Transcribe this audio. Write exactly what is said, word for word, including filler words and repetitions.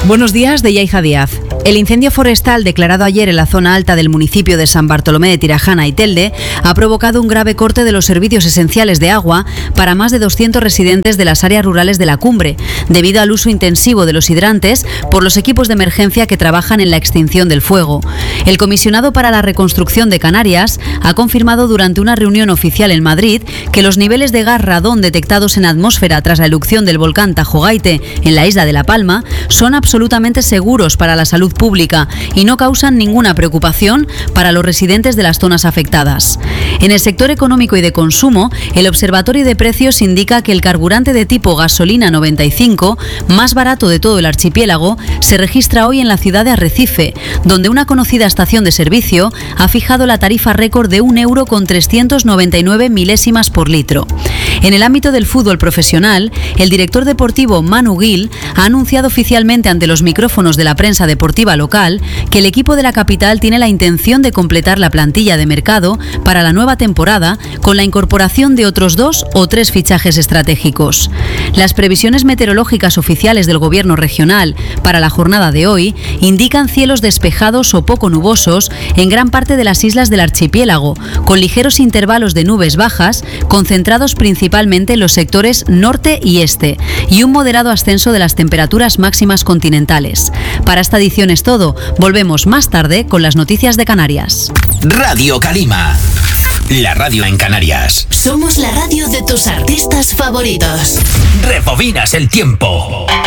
Buenos días, de Yaija Díaz. El incendio forestal declarado ayer en la zona alta del municipio de San Bartolomé de Tirajana y Telde ha provocado un grave corte de los servicios esenciales de agua para más de doscientos residentes de las áreas rurales de la cumbre, debido al uso intensivo de los hidrantes por los equipos de emergencia que trabajan en la extinción del fuego. El comisionado para la reconstrucción de Canarias ha confirmado durante una reunión oficial en Madrid que los niveles de gas radón detectados en atmósfera tras la erupción del volcán Tajo Gaite en la isla de La Palma son absolutamente seguros para la salud pública y no causan ninguna preocupación para los residentes de las zonas afectadas. En el sector económico y de consumo, el Observatorio de Precios indica que el carburante de tipo gasolina noventa y cinco, más barato de todo el archipiélago, se registra hoy en la ciudad de Arrecife, donde una conocida estación de servicio ha fijado la tarifa récord de un euro con trescientos noventa y nueve milésimas por litro. En el ámbito del fútbol profesional, el director deportivo Manu Gil ha anunciado oficialmente ante los micrófonos de la prensa deportiva local que el equipo de la capital tiene la intención de completar la plantilla de mercado para la nueva temporada con la incorporación de otros dos o tres fichajes estratégicos. Las previsiones meteorológicas oficiales del gobierno regional para la jornada de hoy indican cielos despejados o poco nubosos en gran parte de las islas del archipiélago, con ligeros intervalos de nubes bajas concentrados principalmente en los sectores norte y este, y un moderado ascenso de las temperaturas máximas continentales. Para esta edición es todo. Volvemos más tarde con las noticias de Canarias. Radio Calima, la radio en Canarias. Somos la radio de tus artistas favoritos. Rebobinas el tiempo.